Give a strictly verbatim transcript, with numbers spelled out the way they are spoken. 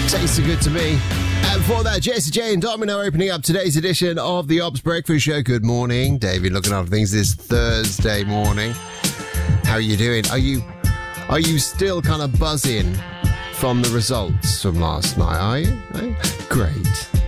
Tastes good to me. And for that, Jessie J and Domino opening up today's edition of the Ops Breakfast Show. Good morning, David. Looking after things this Thursday morning. How are you doing? Are you are you still kind of buzzing from the results from last night? Are you? Are you? Great.